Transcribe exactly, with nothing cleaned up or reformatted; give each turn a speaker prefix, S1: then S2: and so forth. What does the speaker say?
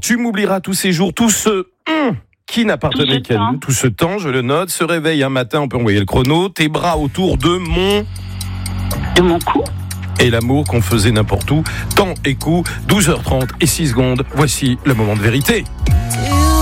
S1: Tu m'oublieras tous ces jours, tout ce hum, qui n'appartenait qu'à nous, tout ce temps, je le note, se réveille un matin, on peut envoyer le chrono, tes bras autour de mon...
S2: De mon cou.
S1: Et l'amour qu'on faisait n'importe où, temps et coup, douze heures trente et six secondes, voici le moment de vérité.